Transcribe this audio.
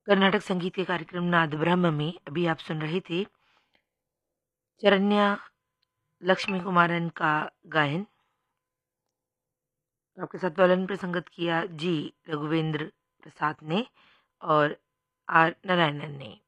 कर्नाटक संगीत के कार्यक्रम नाद ब्रह्म में अभी आप सुन रहे थे चरन्या लक्ष्मी कुमारन का गायन। आपके साथ वालन पर संगत किया जी रघुवेंद्र प्रसाद ने और आर नारायणन ने।